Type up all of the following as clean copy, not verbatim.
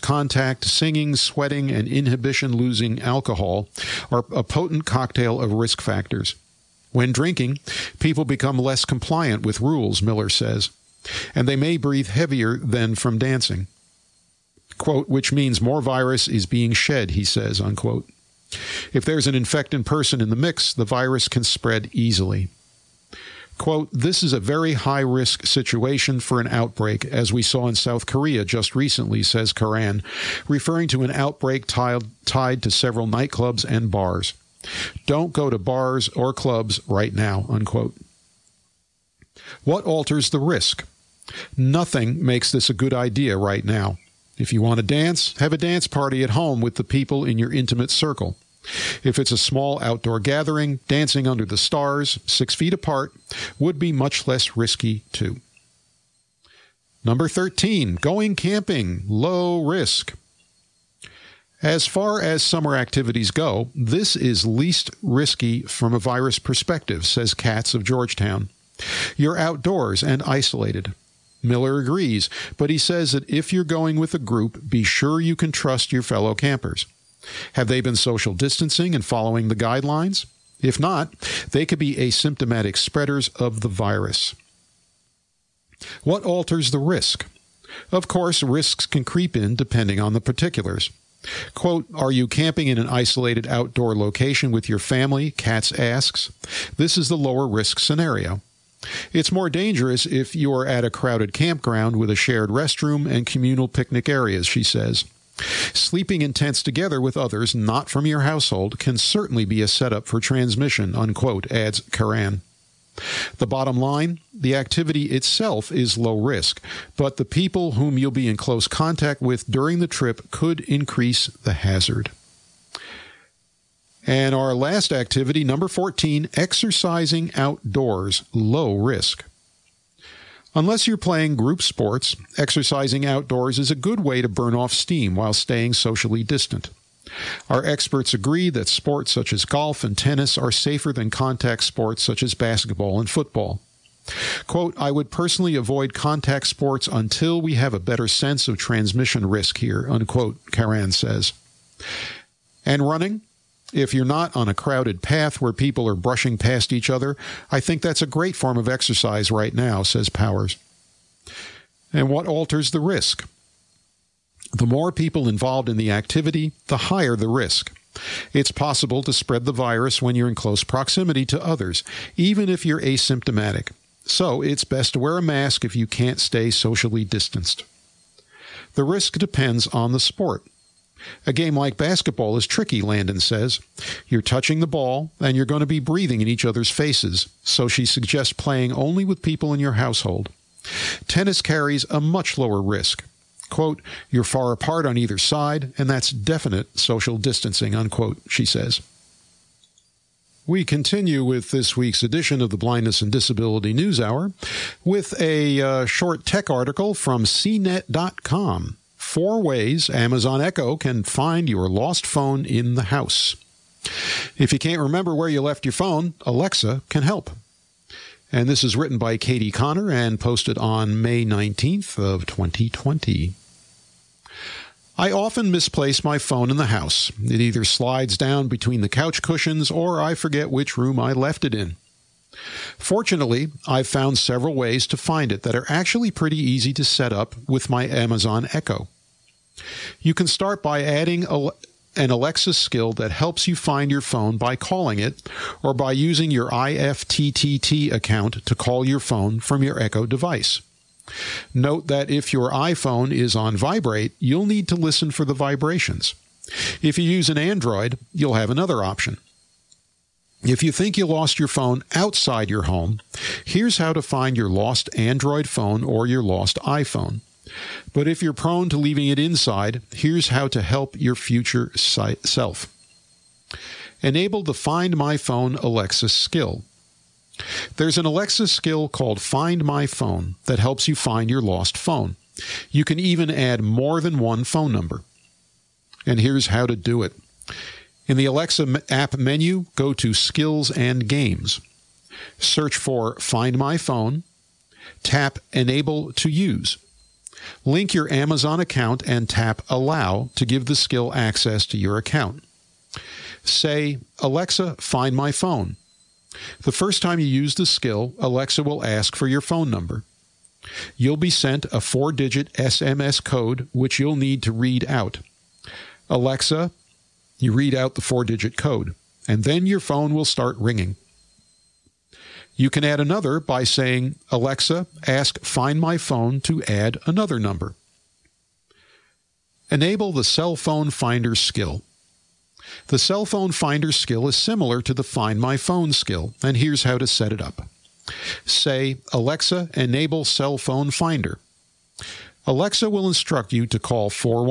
contact, singing, sweating, and inhibition-losing alcohol are a potent cocktail of risk factors. When drinking, people become less compliant with rules, Miller says, and they may breathe heavier than from dancing. Quote, which means more virus is being shed, he says, unquote. If there's an infected person in the mix, the virus can spread easily. Quote, this is a very high-risk situation for an outbreak, as we saw in South Korea just recently, says Karan, referring to an outbreak tied to several nightclubs and bars. Don't go to bars or clubs right now, unquote. What alters the risk? Nothing makes this a good idea right now. If you want to dance, have a dance party at home with the people in your intimate circle. If it's a small outdoor gathering, dancing under the stars, 6 feet apart, would be much less risky too. Number 13, going camping, low risk. As far as summer activities go, this is least risky from a virus perspective, says Katz of Georgetown. You're outdoors and isolated. Miller agrees, but he says that if you're going with a group, be sure you can trust your fellow campers. Have they been social distancing and following the guidelines? If not, they could be asymptomatic spreaders of the virus. What alters the risk? Of course, risks can creep in depending on the particulars. Quote, are you camping in an isolated outdoor location with your family? Katz asks. This is the lower risk scenario. It's more dangerous if you're at a crowded campground with a shared restroom and communal picnic areas, she says. Sleeping in tents together with others not from your household can certainly be a setup for transmission, unquote, adds Karan. The bottom line, the activity itself is low risk, but the people whom you'll be in close contact with during the trip could increase the hazard. And our last activity, number 14, exercising outdoors, low risk. Unless you're playing group sports, exercising outdoors is a good way to burn off steam while staying socially distant. Our experts agree that sports such as golf and tennis are safer than contact sports such as basketball and football. Quote, I would personally avoid contact sports until we have a better sense of transmission risk here, unquote, Karan says. And running? If you're not on a crowded path where people are brushing past each other, I think that's a great form of exercise right now, says Powers. And what alters the risk? The more people involved in the activity, the higher the risk. It's possible to spread the virus when you're in close proximity to others, even if you're asymptomatic. So it's best to wear a mask if you can't stay socially distanced. The risk depends on the sport. A game like basketball is tricky, Landon says. You're touching the ball, and you're going to be breathing in each other's faces, so she suggests playing only with people in your household. Tennis carries a much lower risk. Quote, you're far apart on either side, and that's definite social distancing, unquote, she says. We continue with this week's edition of the Blindness and Disability News Hour with a short tech article from CNET.com. 4 ways Amazon Echo can find your lost phone in the house. If you can't remember where you left your phone, Alexa can help. And this is written by Katie Connor and posted on May 19th of 2020. I often misplace my phone in the house. It either slides down between the couch cushions or I forget which room I left it in. Fortunately, I've found several ways to find it that are actually pretty easy to set up with my Amazon Echo. You can start by adding an Alexa skill that helps you find your phone by calling it or by using your IFTTT account to call your phone from your Echo device. Note that if your iPhone is on vibrate, you'll need to listen for the vibrations. If you use an Android, you'll have another option. If you think you lost your phone outside your home, here's how to find your lost Android phone or your lost iPhone. But if you're prone to leaving it inside, here's how to help your future self. Enable the Find My Phone Alexa skill. There's an Alexa skill called Find My Phone that helps you find your lost phone. You can even add more than one phone number. And here's how to do it. In the Alexa app menu, go to Skills and Games. Search for Find My Phone. Tap Enable to Use. Link your Amazon account and tap Allow to give the skill access to your account. Say, Alexa, find my phone. The first time you use the skill, Alexa will ask for your phone number. You'll be sent a 4-digit SMS code, which you'll need to read out. Alexa, you read out the 4-digit code, and then your phone will start ringing. You can add another by saying, Alexa, ask Find My Phone to add another number. Enable the Cell Phone Finder skill. The Cell Phone Finder skill is similar to the Find My Phone skill, and here's how to set it up. Say, Alexa, enable Cell Phone Finder. Alexa will instruct you to call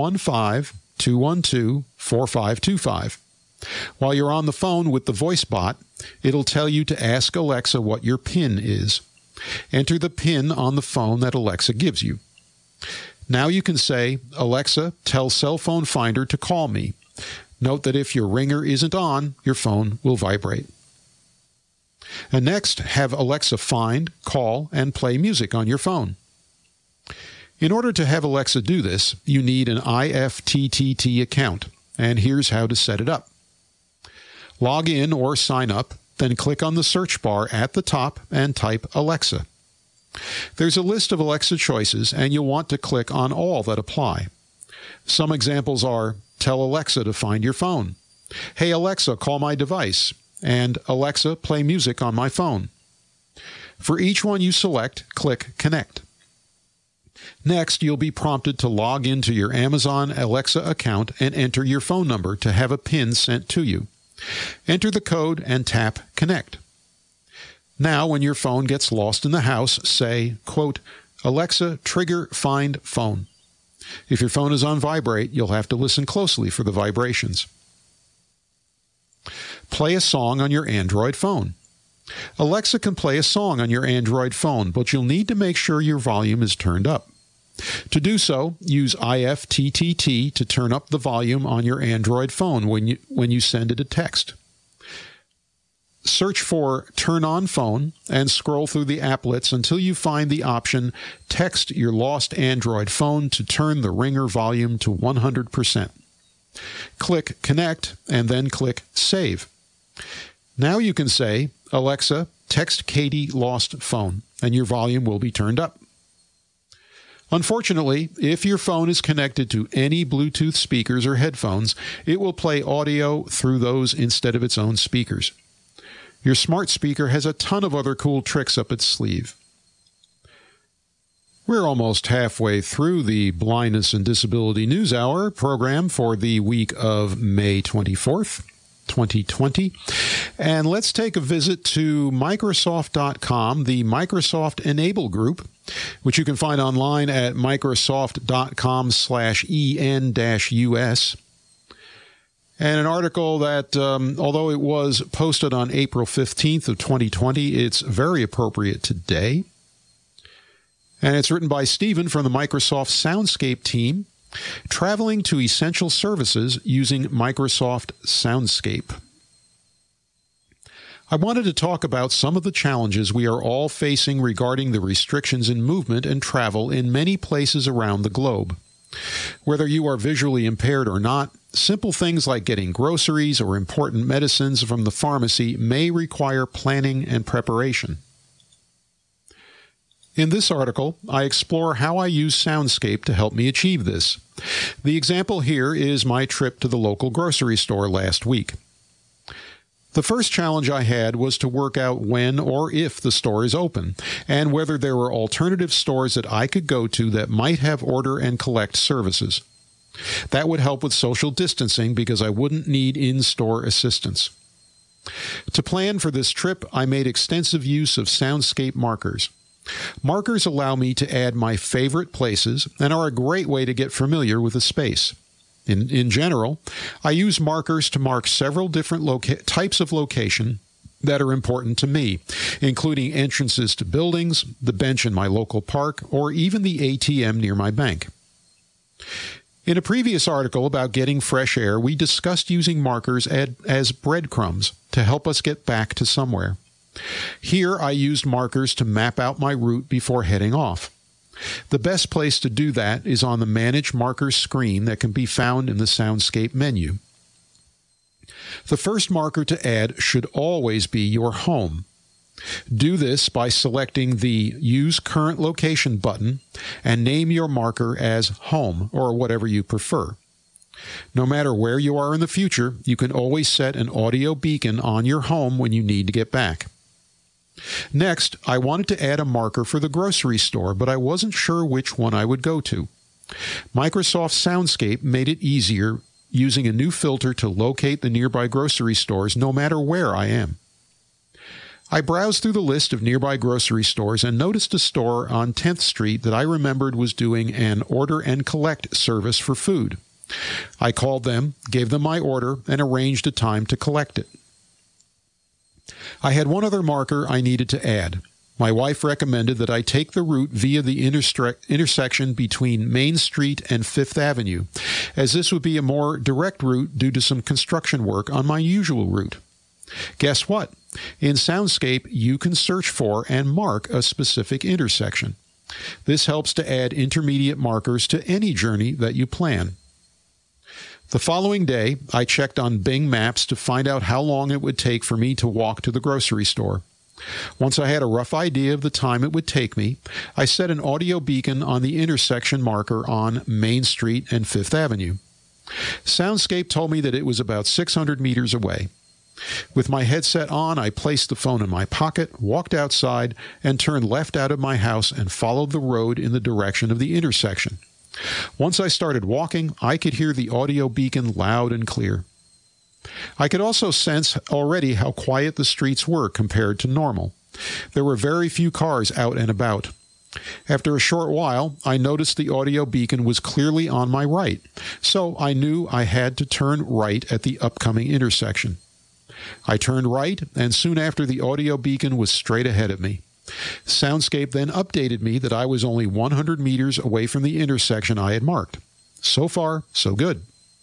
415-212-4525. While you're on the phone with the voice bot, it'll tell you to ask Alexa what your PIN is. Enter the PIN on the phone that Alexa gives you. Now you can say, Alexa, tell Cell Phone Finder to call me. Note that if your ringer isn't on, your phone will vibrate. And next, have Alexa find, call, and play music on your phone. In order to have Alexa do this, you need an IFTTT account, and here's how to set it up. Log in or sign up, then click on the search bar at the top and type Alexa. There's a list of Alexa choices, and you'll want to click on all that apply. Some examples are, tell Alexa to find your phone. Hey Alexa, call my device. And Alexa, play music on my phone. For each one you select, click Connect. Next, you'll be prompted to log into your Amazon Alexa account and enter your phone number to have a PIN sent to you. Enter the code and tap Connect. Now, when your phone gets lost in the house, say, quote, Alexa, trigger find phone. If your phone is on vibrate, you'll have to listen closely for the vibrations. Play a song on your Android phone. Alexa can play a song on your Android phone, but you'll need to make sure your volume is turned up. To do so, use IFTTT to turn up the volume on your Android phone when you send it a text. Search for Turn On Phone and scroll through the applets until you find the option Text your lost Android phone to turn the ringer volume to 100%. Click Connect and then click Save. Now you can say, Alexa, text Katie lost phone, and your volume will be turned up. Unfortunately, if your phone is connected to any Bluetooth speakers or headphones, it will play audio through those instead of its own speakers. Your smart speaker has a ton of other cool tricks up its sleeve. We're almost halfway through the Blindness and Disability News Hour program for the week of May 24th, 2020. And let's take a visit to Microsoft.com, the Microsoft Enable Group, which you can find online at Microsoft.com/en-us. And an article that, although it was posted on April 15th of 2020, it's very appropriate today. And it's written by Stephen from the Microsoft Soundscape team, traveling to essential services using Microsoft Soundscape. I wanted to talk about some of the challenges we are all facing regarding the restrictions in movement and travel in many places around the globe. Whether you are visually impaired or not, simple things like getting groceries or important medicines from the pharmacy may require planning and preparation. In this article, I explore how I use Soundscape to help me achieve this. The example here is my trip to the local grocery store last week. The first challenge I had was to work out when or if the store is open, and whether there were alternative stores that I could go to that might have order and collect services. That would help with social distancing because I wouldn't need in-store assistance. To plan for this trip, I made extensive use of Soundscape markers. Markers allow me to add my favorite places and are a great way to get familiar with a space. In general, I use markers to mark several different types of location that are important to me, including entrances to buildings, the bench in my local park, or even the ATM near my bank. In a previous article about getting fresh air, we discussed using markers as breadcrumbs to help us get back to somewhere. Here, I used markers to map out my route before heading off. The best place to do that is on the Manage Markers screen that can be found in the Soundscape menu. The first marker to add should always be your home. Do this by selecting the Use Current Location button and name your marker as Home or whatever you prefer. No matter where you are in the future, you can always set an audio beacon on your home when you need to get back. Next, I wanted to add a marker for the grocery store, but I wasn't sure which one I would go to. Microsoft Soundscape made it easier using a new filter to locate the nearby grocery stores no matter where I am. I browsed through the list of nearby grocery stores and noticed a store on 10th Street that I remembered was doing an order and collect service for food. I called them, gave them my order, and arranged a time to collect it. I had one other marker I needed to add. My wife recommended that I take the route via the intersection between Main Street and Fifth Avenue, as this would be a more direct route due to some construction work on my usual route. Guess what? In Soundscape, you can search for and mark a specific intersection. This helps to add intermediate markers to any journey that you plan. The following day, I checked on Bing Maps to find out how long it would take for me to walk to the grocery store. Once I had a rough idea of the time it would take me, I set an audio beacon on the intersection marker on Main Street and Fifth Avenue. Soundscape told me that it was about 600 meters away. With my headset on, I placed the phone in my pocket, walked outside, and turned left out of my house and followed the road in the direction of the intersection. Once I started walking, I could hear the audio beacon loud and clear. I could also sense already how quiet the streets were compared to normal. There were very few cars out and about. After a short while, I noticed the audio beacon was clearly on my right, so I knew I had to turn right at the upcoming intersection. I turned right, and soon after the audio beacon was straight ahead of me. Soundscape then updated me that I was only 100 meters away from the intersection I had marked. So far, so good.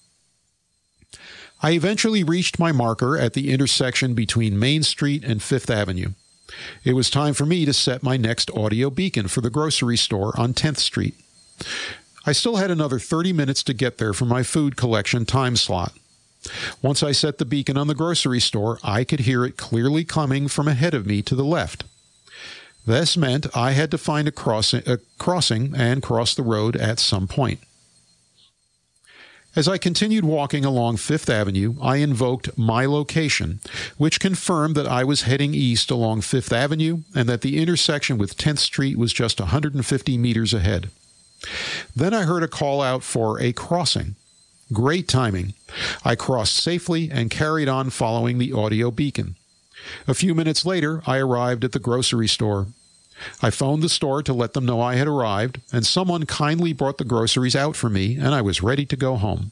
I eventually reached my marker at the intersection between Main Street and Fifth Avenue. It was time for me to set my next audio beacon for the grocery store on 10th Street. I still had another 30 minutes to get there for my food collection time slot. Once I set the beacon on the grocery store, I could hear it clearly coming from ahead of me to the left. This meant I had to find a crossing and cross the road at some point. As I continued walking along Fifth Avenue, I invoked My Location, which confirmed that I was heading east along Fifth Avenue and that the intersection with 10th Street was just 150 meters ahead. Then I heard a call out for a crossing. Great timing. I crossed safely and carried on following the audio beacon. A few minutes later, I arrived at the grocery store. I phoned the store to let them know I had arrived, and someone kindly brought the groceries out for me, and I was ready to go home.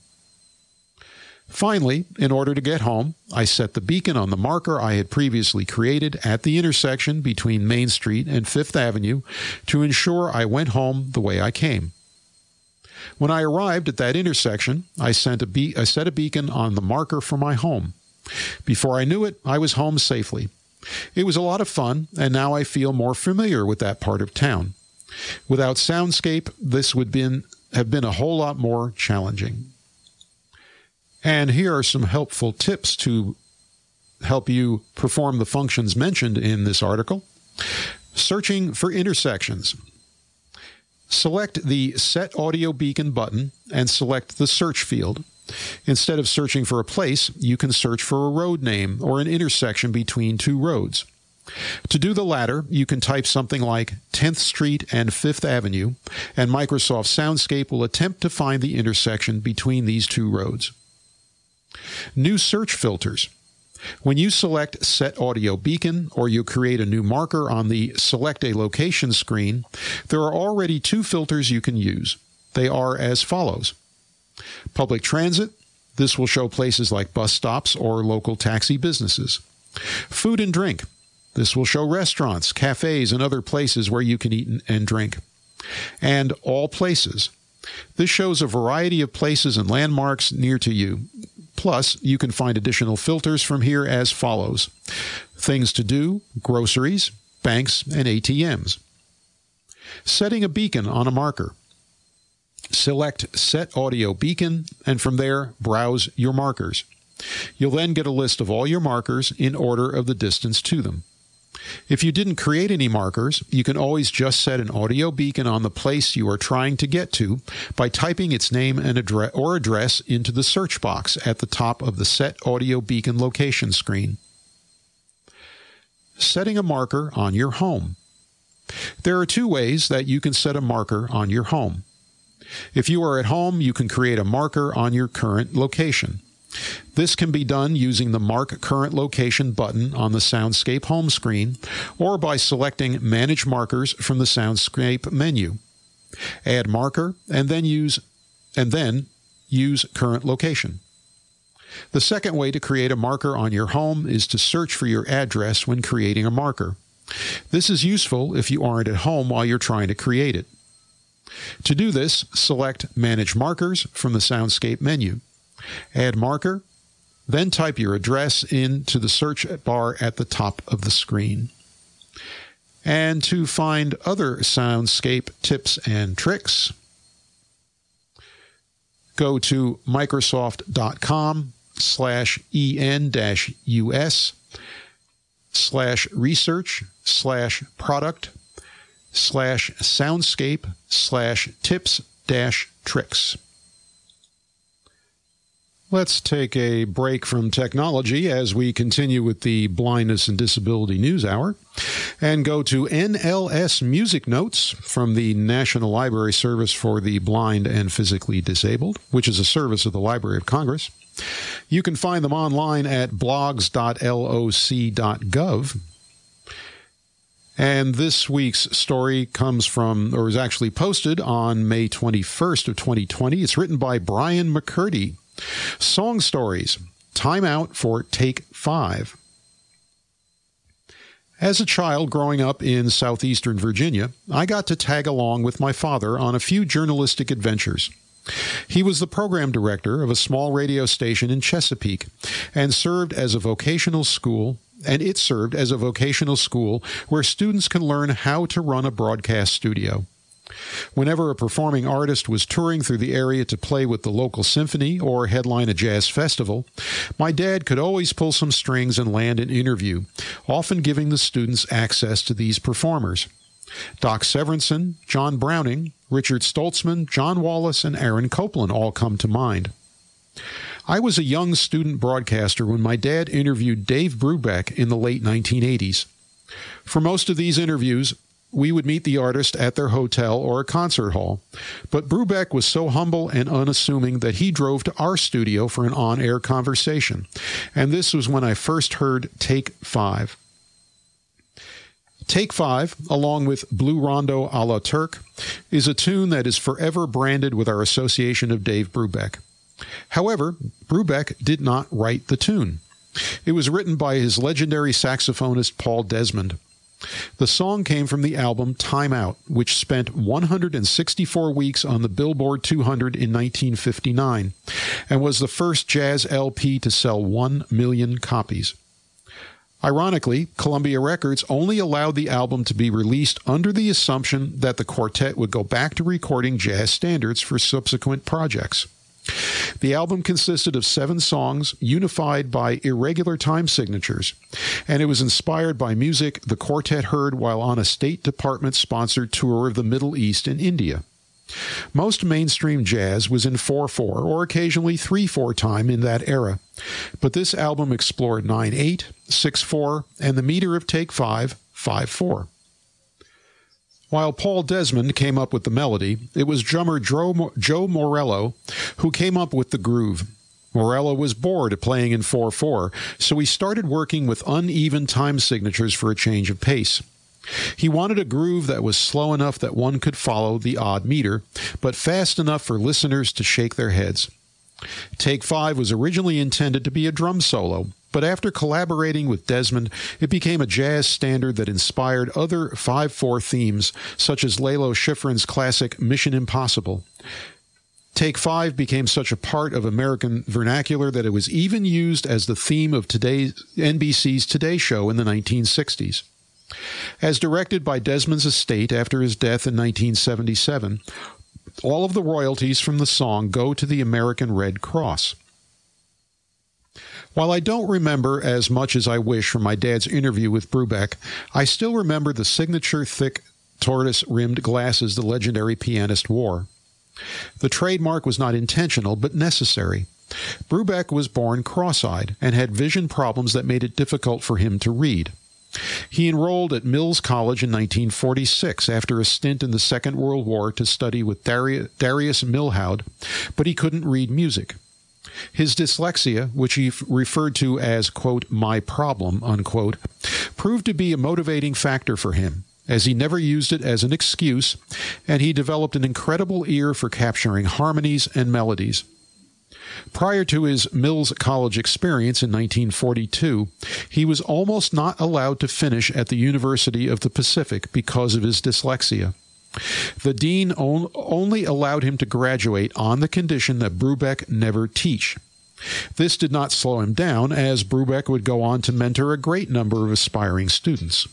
Finally, in order to get home, I set the beacon on the marker I had previously created at the intersection between Main Street and Fifth Avenue to ensure I went home the way I came. When I arrived at that intersection, I set a beacon on the marker for my home. Before I knew it, I was home safely. It was a lot of fun, and now I feel more familiar with that part of town. Without Soundscape, this would have been a whole lot more challenging. And here are some helpful tips to help you perform the functions mentioned in this article. Searching for intersections. Select the Set Audio Beacon button and select the search field. Instead of searching for a place, you can search for a road name or an intersection between two roads. To do the latter, you can type something like 10th Street and 5th Avenue, and Microsoft Soundscape will attempt to find the intersection between these two roads. New search filters. When you select Set Audio Beacon or you create a new marker on the Select a Location screen, there are already two filters you can use. They are as follows. Public transit. This will show places like bus stops or local taxi businesses. Food and drink. This will show restaurants, cafes, and other places where you can eat and drink. And all places. This shows a variety of places and landmarks near to you. Plus, you can find additional filters from here as follows. Things to do, groceries, banks, and ATMs. Setting a beacon on a marker. Select Set Audio Beacon, and from there, browse your markers. You'll then get a list of all your markers in order of the distance to them. If you didn't create any markers, you can always just set an audio beacon on the place you are trying to get to by typing its name and address into the search box at the top of the Set Audio Beacon location screen. Setting a marker on your home. There are two ways that you can set a marker on your home. If you are at home, you can create a marker on your current location. This can be done using the Mark Current Location button on the Soundscape home screen, or by selecting Manage Markers from the Soundscape menu. Add marker, and then use Current Location. The second way to create a marker on your home is to search for your address when creating a marker. This is useful if you aren't at home while you're trying to create it. To do this, select Manage Markers from the Soundscape menu. Add marker, then type your address into the search bar at the top of the screen. And to find other Soundscape tips and tricks, go to Microsoft.com/en-us/research/product/Soundscape/tips-tricks. Let's take a break from technology as we continue with the Blindness and Disability News Hour and go to NLS Music Notes from the National Library Service for the Blind and Physically Disabled, which is a service of the Library of Congress. You can find them online at blogs.loc.gov. And this week's story comes from, or is actually posted on May 21st of 2020. It's written by Brian McCurdy. Song Stories, Time Out for Take 5. As a child growing up in southeastern Virginia, I got to tag along with my father on a few journalistic adventures. He was the program director of a small radio station in Chesapeake and served as a vocational school, where students can learn how to run a broadcast studio. Whenever a performing artist was touring through the area to play with the local symphony or headline a jazz festival, my dad could always pull some strings and land an interview, often giving the students access to these performers. Doc Severinsen, John Browning, Richard Stoltzman, John Wallace, and Aaron Copland all come to mind. I was a young student broadcaster when my dad interviewed Dave Brubeck in the late 1980s. For most of these interviews, we would meet the artist at their hotel or a concert hall, but Brubeck was so humble and unassuming that he drove to our studio for an on-air conversation, and this was when I first heard Take 5. Take 5, along with Blue Rondo a la Turk, is a tune that is forever branded with our association of Dave Brubeck. However, Brubeck did not write the tune. It was written by his legendary saxophonist Paul Desmond. The song came from the album Time Out, which spent 164 weeks on the Billboard 200 in 1959, and was the first jazz LP to sell 1 million copies. Ironically, Columbia Records only allowed the album to be released under the assumption that the quartet would go back to recording jazz standards for subsequent projects. The album consisted of 7 songs unified by irregular time signatures, and it was inspired by music the quartet heard while on a State Department-sponsored tour of the Middle East and India. Most mainstream jazz was in 4/4 or occasionally 3/4 time in that era, but this album explored 9/8, 6/4, and the meter of Take 5, 5/4. While Paul Desmond came up with the melody, it was drummer Joe Morello who came up with the groove. Morello was bored of playing in 4/4, so he started working with uneven time signatures for a change of pace. He wanted a groove that was slow enough that one could follow the odd meter, but fast enough for listeners to shake their heads. Take 5 was originally intended to be a drum solo, but after collaborating with Desmond, it became a jazz standard that inspired other 5/4 themes, such as Lalo Schifrin's classic Mission Impossible. Take 5 became such a part of American vernacular that it was even used as the theme of NBC's Today Show in the 1960s. As directed by Desmond's estate after his death in 1977, all of the royalties from the song go to the American Red Cross. While I don't remember as much as I wish from my dad's interview with Brubeck, I still remember the signature thick tortoise-rimmed glasses the legendary pianist wore. The trademark was not intentional, but necessary. Brubeck was born cross-eyed and had vision problems that made it difficult for him to read. He enrolled at Mills College in 1946 after a stint in the Second World War to study with Darius Milhaud, but he couldn't read music. His dyslexia, which he referred to as, quote, my problem, unquote, proved to be a motivating factor for him, as he never used it as an excuse, and he developed an incredible ear for capturing harmonies and melodies. Prior to his Mills College experience in 1942, he was almost not allowed to finish at the University of the Pacific because of his dyslexia. The dean only allowed him to graduate on the condition that Brubeck never teach. This did not slow him down, as Brubeck would go on to mentor a great number of aspiring students.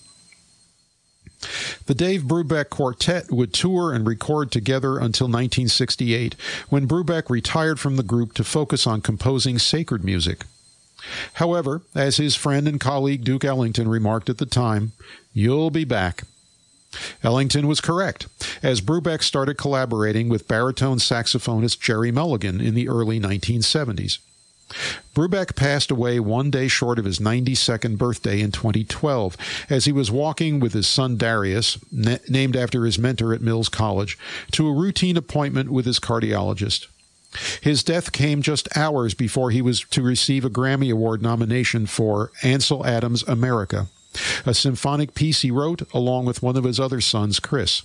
The Dave Brubeck Quartet would tour and record together until 1968, when Brubeck retired from the group to focus on composing sacred music. However, as his friend and colleague Duke Ellington remarked at the time, "You'll be back." Ellington was correct, as Brubeck started collaborating with baritone saxophonist Gerry Mulligan in the early 1970s. Brubeck passed away one day short of his 92nd birthday in 2012 as he was walking with his son Darius, named after his mentor at Mills College, to a routine appointment with his cardiologist. His death came just hours before he was to receive a Grammy Award nomination for Ansel Adams' America, a symphonic piece he wrote along with one of his other sons, Chris.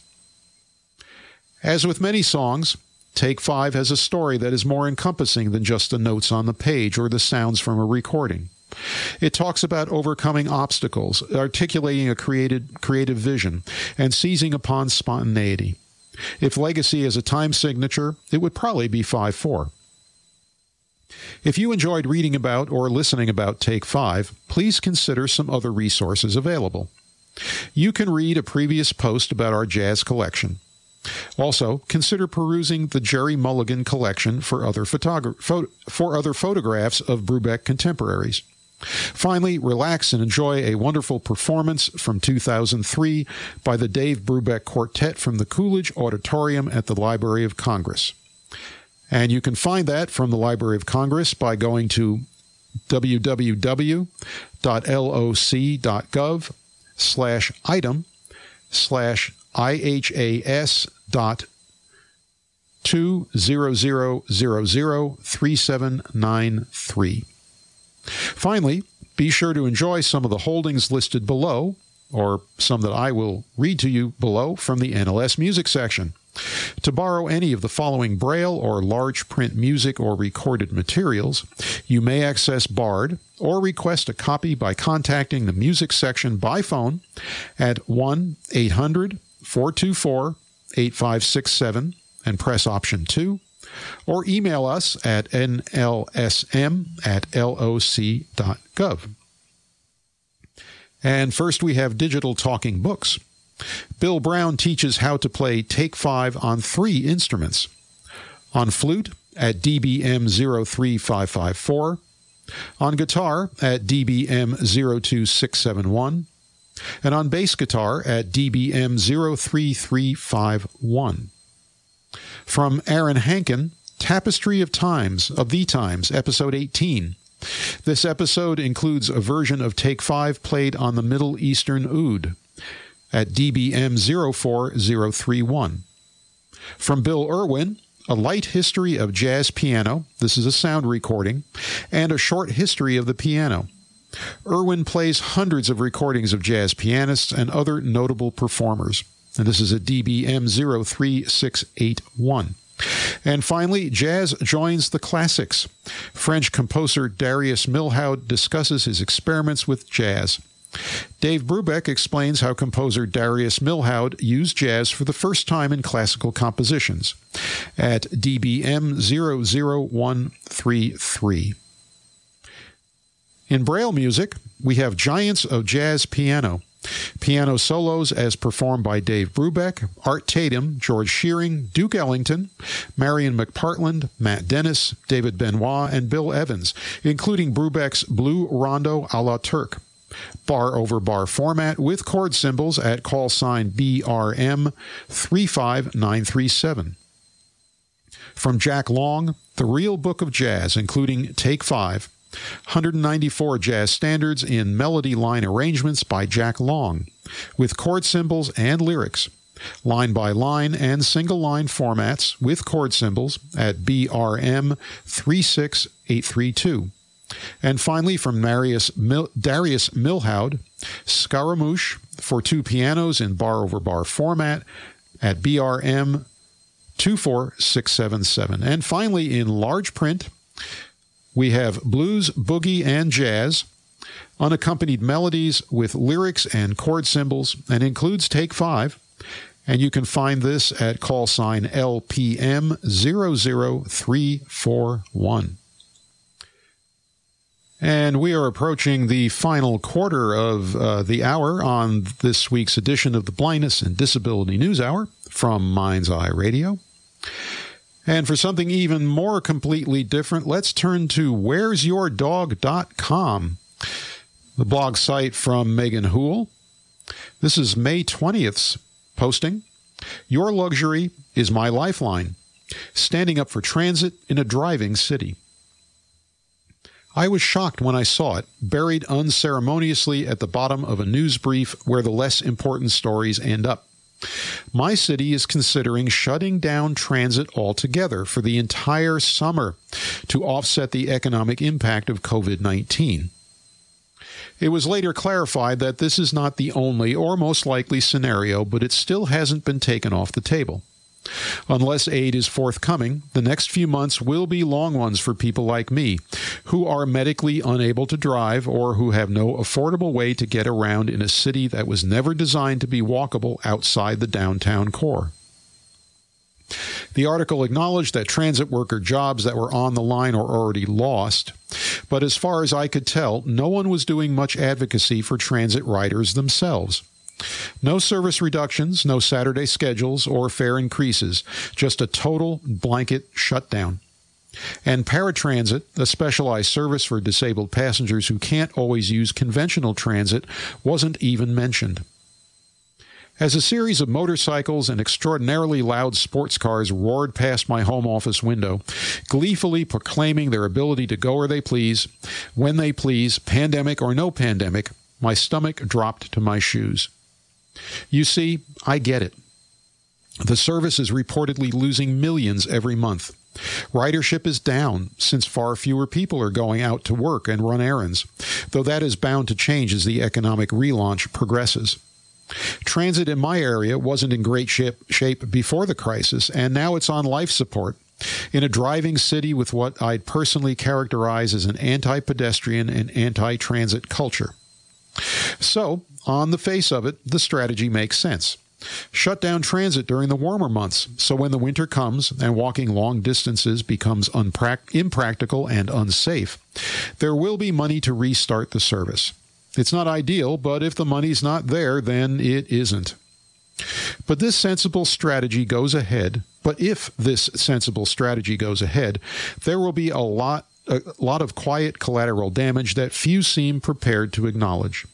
As with many songs, Take 5 has a story that is more encompassing than just the notes on the page or the sounds from a recording. It talks about overcoming obstacles, articulating a creative vision, and seizing upon spontaneity. If legacy is a time signature, it would probably be 5/4. If you enjoyed reading about or listening about Take 5, please consider some other resources available. You can read a previous post about our jazz collection. Also, consider perusing the Gerry Mulligan collection for other photographs of Brubeck contemporaries. Finally, relax and enjoy a wonderful performance from 2003 by the Dave Brubeck Quartet from the Coolidge Auditorium at the Library of Congress. And you can find that from the Library of Congress by going to www.loc.gov/item/IHAS.200003793. Finally, be sure to enjoy some of the holdings listed below, or some that I will read to you below from the NLS Music section. To borrow any of the following Braille or large print music or recorded materials, you may access Bard or request a copy by contacting the music section by phone at 1-800-424-8567 and press option 2, or email us at nlsm@loc.gov. And first we have Digital Talking Books. Bill Brown teaches how to play Take 5 on 3 instruments. On flute at DBM 03554, on guitar at DBM 02671, and on bass guitar at DBM 03351. From Aaron Hankin, Tapestry of the Times, Episode 18. This episode includes a version of Take 5 played on the Middle Eastern Oud at DBM 04031. From Bill Irwin, A Light History of Jazz Piano, this is a sound recording, and a short history of the piano. Irwin plays hundreds of recordings of jazz pianists and other notable performers, and this is at DBM 03681. And finally, Jazz Joins the Classics. French composer Darius Milhaud discusses his experiments with jazz. Dave Brubeck explains how composer Darius Milhaud used jazz for the first time in classical compositions at DBM 00133. In Braille music, we have Giants of Jazz Piano, Piano solos as performed by Dave Brubeck, Art Tatum, George Shearing, Duke Ellington, Marion McPartland, Matt Dennis, David Benoit, and Bill Evans, including Brubeck's Blue Rondo a la Turk. Bar over bar format with chord symbols at call sign BRM 35937. From Jack Long, The Real Book of Jazz, including Take 5, 194 jazz standards in melody line arrangements by Jack Long, with chord symbols and lyrics, line by line and single line formats with chord symbols at BRM 36832. And finally, from Darius Milhaud, Scaramouche for two pianos in bar over bar format at BRM 24677. And finally, in large print, we have Blues, Boogie, and Jazz, unaccompanied melodies with lyrics and chord symbols, and includes Take 5. And you can find this at call sign LPM 00341. And we are approaching the final quarter of the hour on this week's edition of the Blindness and Disability News Hour from Mind's Eye Radio. And for something even more completely different, let's turn to where'syourdog.com, the blog site from Megan Houle. This is May 20th's posting. Your luxury is my lifeline. Standing up for transit in a driving city. I was shocked when I saw it, buried unceremoniously at the bottom of a news brief where the less important stories end up. My city is considering shutting down transit altogether for the entire summer to offset the economic impact of COVID-19. It was later clarified that this is not the only or most likely scenario, but it still hasn't been taken off the table. Unless aid is forthcoming, the next few months will be long ones for people like me, who are medically unable to drive or who have no affordable way to get around in a city that was never designed to be walkable outside the downtown core. The article acknowledged that transit worker jobs that were on the line are already lost, but as far as I could tell, no one was doing much advocacy for transit riders themselves. No service reductions, no Saturday schedules or fare increases, just a total blanket shutdown. And paratransit, a specialized service for disabled passengers who can't always use conventional transit, wasn't even mentioned. As a series of motorcycles and extraordinarily loud sports cars roared past my home office window, gleefully proclaiming their ability to go where they please, when they please, pandemic or no pandemic, my stomach dropped to my shoes. You see, I get it. The service is reportedly losing millions every month. Ridership is down since far fewer people are going out to work and run errands, though that is bound to change as the economic relaunch progresses. Transit in my area wasn't in great shape before the crisis, and now it's on life support in a driving city with what I'd personally characterize as an anti-pedestrian and anti-transit culture. So, on the face of it, the strategy makes sense. Shut down transit during the warmer months, so when the winter comes and walking long distances becomes impractical and unsafe, there will be money to restart the service. It's not ideal, but if the money's not there, then it isn't. But if this sensible strategy goes ahead, there will be a lot of quiet collateral damage that few seem prepared to acknowledge.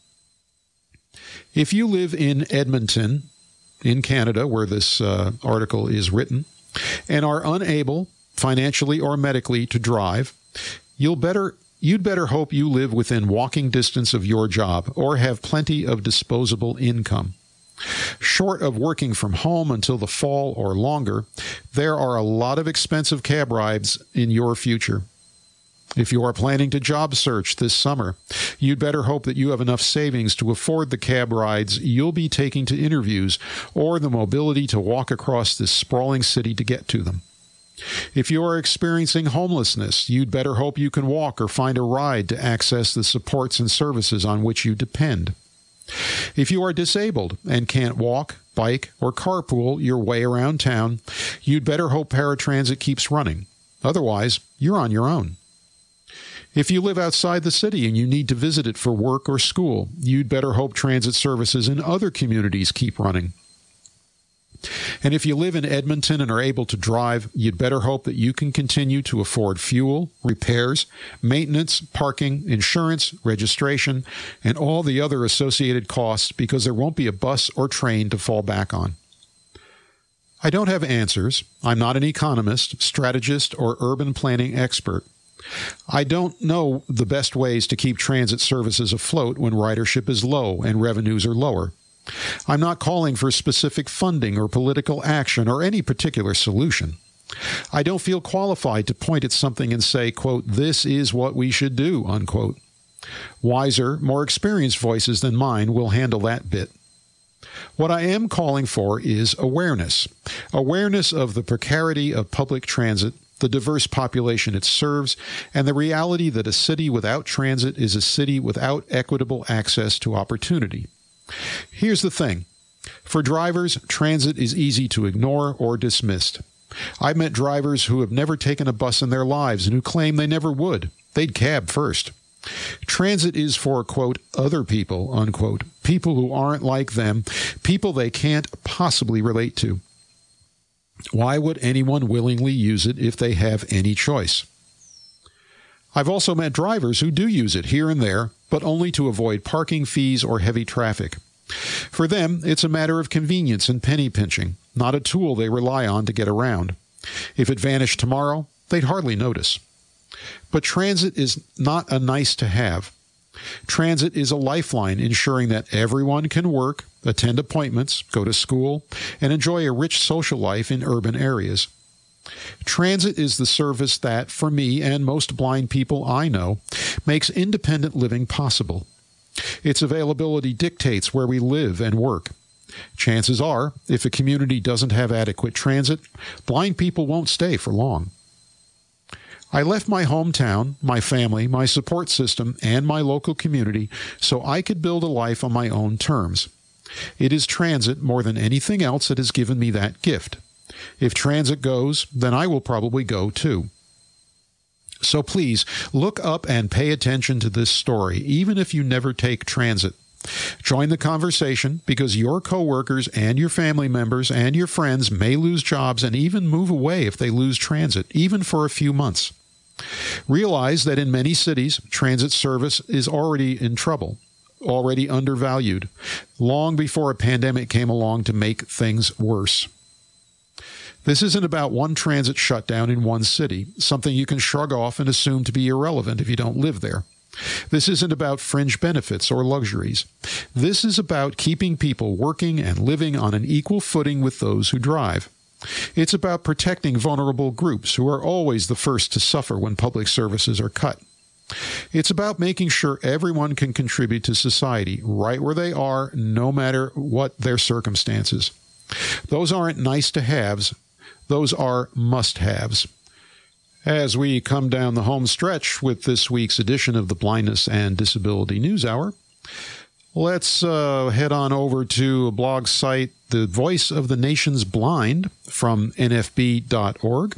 If you live in Edmonton, in Canada, where this article is written, and are unable, financially or medically, to drive, you'd better hope you live within walking distance of your job or have plenty of disposable income. Short of working from home until the fall or longer, there are a lot of expensive cab rides in your future. If you are planning to job search this summer, you'd better hope that you have enough savings to afford the cab rides you'll be taking to interviews or the mobility to walk across this sprawling city to get to them. If you are experiencing homelessness, you'd better hope you can walk or find a ride to access the supports and services on which you depend. If you are disabled and can't walk, bike, or carpool your way around town, you'd better hope paratransit keeps running. Otherwise, you're on your own. If you live outside the city and you need to visit it for work or school, you'd better hope transit services in other communities keep running. And if you live in Edmonton and are able to drive, you'd better hope that you can continue to afford fuel, repairs, maintenance, parking, insurance, registration, and all the other associated costs, because there won't be a bus or train to fall back on. I don't have answers. I'm not an economist, strategist, or urban planning expert. I don't know the best ways to keep transit services afloat when ridership is low and revenues are lower. I'm not calling for specific funding or political action or any particular solution. I don't feel qualified to point at something and say, quote, "This is what we should do," unquote. Wiser, more experienced voices than mine will handle that bit. What I am calling for is awareness. Awareness of the precarity of public transit, the diverse population it serves, and the reality that a city without transit is a city without equitable access to opportunity. Here's the thing. For drivers, transit is easy to ignore or dismiss. I've met drivers who have never taken a bus in their lives and who claim they never would. They'd cab first. Transit is for, quote, "other people," unquote, people who aren't like them, people they can't possibly relate to. Why would anyone willingly use it if they have any choice? I've also met drivers who do use it here and there, but only to avoid parking fees or heavy traffic. For them, it's a matter of convenience and penny pinching, not a tool they rely on to get around. If it vanished tomorrow, they'd hardly notice. But transit is not a nice to have. Transit is a lifeline ensuring that everyone can work, attend appointments, go to school, and enjoy a rich social life in urban areas. Transit is the service that, for me and most blind people I know, makes independent living possible. Its availability dictates where we live and work. Chances are, if a community doesn't have adequate transit, blind people won't stay for long. I left my hometown, my family, my support system, and my local community so I could build a life on my own terms. It is transit more than anything else that has given me that gift. If transit goes, then I will probably go too. So please, look up and pay attention to this story, even if you never take transit. Join the conversation, because your coworkers and your family members and your friends may lose jobs and even move away if they lose transit, even for a few months. Realize that in many cities, transit service is already in trouble, already undervalued, long before a pandemic came along to make things worse. This isn't about one transit shutdown in one city, something you can shrug off and assume to be irrelevant if you don't live there. This isn't about fringe benefits or luxuries. This is about keeping people working and living on an equal footing with those who drive. It's about protecting vulnerable groups who are always the first to suffer when public services are cut. It's about making sure everyone can contribute to society right where they are, no matter what their circumstances. Those aren't nice-to-haves. Those are must-haves. As we come down the home stretch with this week's edition of the Blindness and Disability News Hour, let's head on over to a blog site, The Voice of the Nation's Blind, from nfb.org.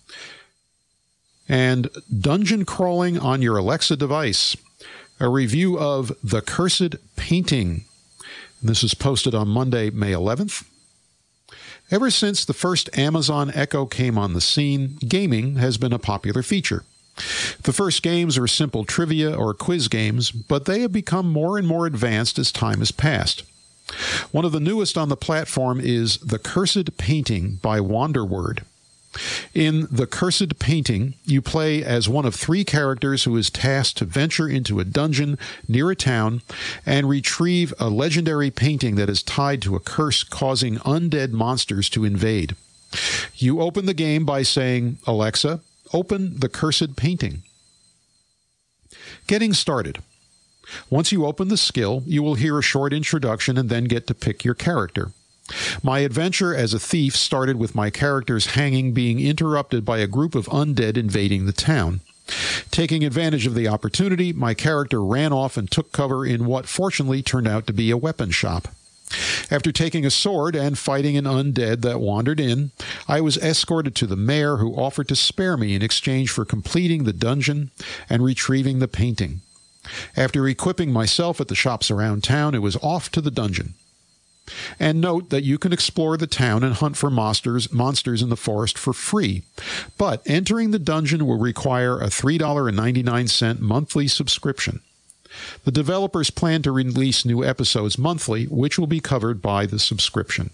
And Dungeon Crawling on Your Alexa Device, a review of The Cursed Painting. And this is posted on Monday, May 11th. Ever since the first Amazon Echo came on the scene, gaming has been a popular feature. The first games are simple trivia or quiz games, but they have become more and more advanced as time has passed. One of the newest on the platform is The Cursed Painting by Wanderword. In The Cursed Painting, you play as one of three characters who is tasked to venture into a dungeon near a town and retrieve a legendary painting that is tied to a curse causing undead monsters to invade. You open the game by saying, "Alexa, open The Cursed Painting." Getting started. Once you open the skill, you will hear a short introduction and then get to pick your character. My adventure as a thief started with my character's hanging being interrupted by a group of undead invading the town. Taking advantage of the opportunity, my character ran off and took cover in what fortunately turned out to be a weapon shop. After taking a sword and fighting an undead that wandered in, I was escorted to the mayor, who offered to spare me in exchange for completing the dungeon and retrieving the painting. After equipping myself at the shops around town, it was off to the dungeon. And note that you can explore the town and hunt for monsters in the forest for free, but entering the dungeon will require a $3.99 monthly subscription. The developers plan to release new episodes monthly, which will be covered by the subscription.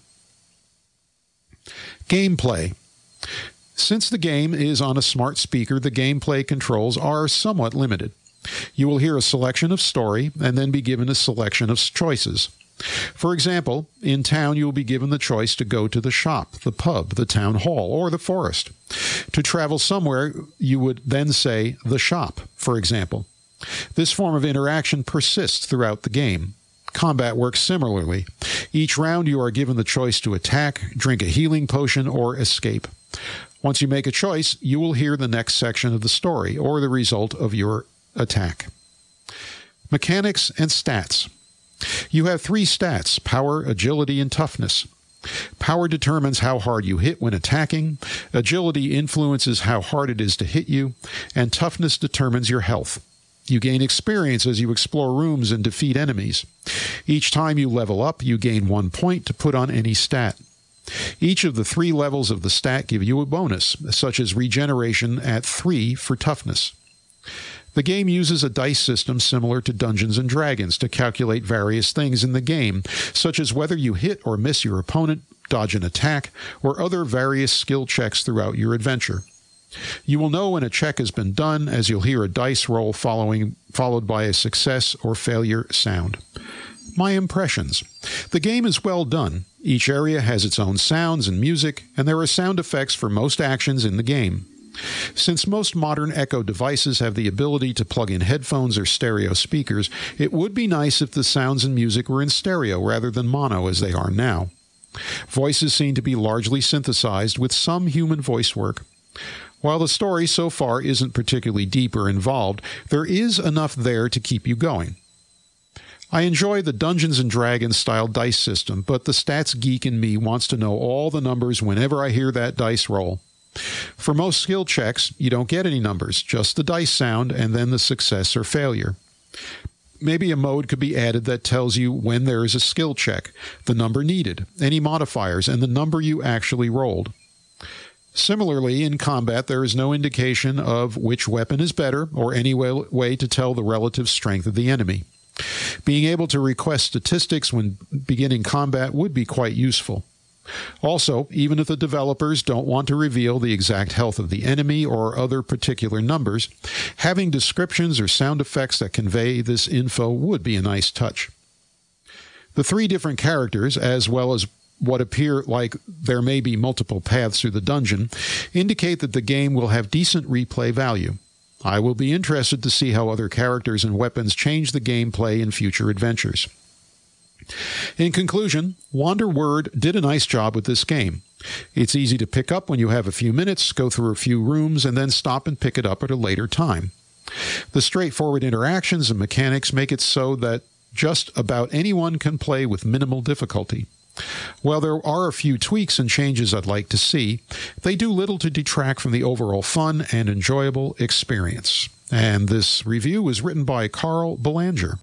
Gameplay. Since the game is on a smart speaker, the gameplay controls are somewhat limited. You will hear a selection of story and then be given a selection of choices. For example, in town you will be given the choice to go to the shop, the pub, the town hall, or the forest. To travel somewhere, you would then say the shop, for example. This form of interaction persists throughout the game. Combat works similarly. Each round you are given the choice to attack, drink a healing potion, or escape. Once you make a choice, you will hear the next section of the story, or the result of your attack. Mechanics and stats. You have 3 stats: power, agility, and toughness. Power determines how hard you hit when attacking, agility influences how hard it is to hit you, and toughness determines your health. You gain experience as you explore rooms and defeat enemies. Each time you level up, you gain 1 point to put on any stat. Each of the 3 levels of the stat give you a bonus, such as regeneration at 3 for toughness. The game uses a dice system similar to Dungeons & Dragons to calculate various things in the game, such as whether you hit or miss your opponent, dodge an attack, or other various skill checks throughout your adventure. You will know when a check has been done, as you'll hear a dice roll followed by a success or failure sound. My impressions. The game is well done. Each area has its own sounds and music, and there are sound effects for most actions in the game. Since most modern Echo devices have the ability to plug in headphones or stereo speakers, it would be nice if the sounds and music were in stereo rather than mono as they are now. Voices seem to be largely synthesized with some human voice work. While the story so far isn't particularly deep or involved, there is enough there to keep you going. I enjoy the Dungeons & Dragons style dice system, but the stats geek in me wants to know all the numbers whenever I hear that dice roll. For most skill checks, you don't get any numbers, just the dice sound and then the success or failure. Maybe a mode could be added that tells you when there is a skill check, the number needed, any modifiers, and the number you actually rolled. Similarly, in combat, there is no indication of which weapon is better or any way to tell the relative strength of the enemy. Being able to request statistics when beginning combat would be quite useful. Also, even if the developers don't want to reveal the exact health of the enemy or other particular numbers, having descriptions or sound effects that convey this info would be a nice touch. The 3 different characters, as well as what appear like there may be multiple paths through the dungeon, indicate that the game will have decent replay value. I will be interested to see how other characters and weapons change the gameplay in future adventures. In conclusion, Wanderword did a nice job with this game. It's easy to pick up when you have a few minutes, go through a few rooms, and then stop and pick it up at a later time. The straightforward interactions and mechanics make it so that just about anyone can play with minimal difficulty. While there are a few tweaks and changes I'd like to see, they do little to detract from the overall fun and enjoyable experience. And this review was written by Carl Belanger.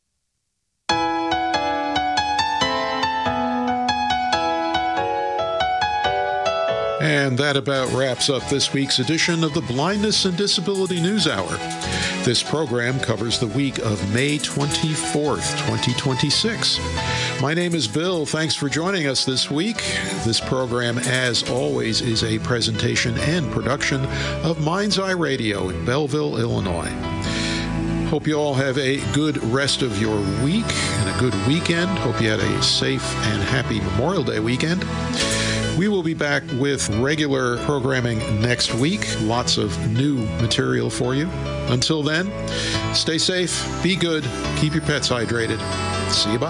And that about wraps up this week's edition of the Blindness and Disability News Hour. This program covers the week of May 24th, 2026. My name is Bill. Thanks for joining us this week. This program, as always, is a presentation and production of Mind's Eye Radio in Belleville, Illinois. Hope you all have a good rest of your week and a good weekend. Hope you had a safe and happy Memorial Day weekend. We will be back with regular programming next week. Lots of new material for you. Until then, stay safe, be good, keep your pets hydrated. See you, bye.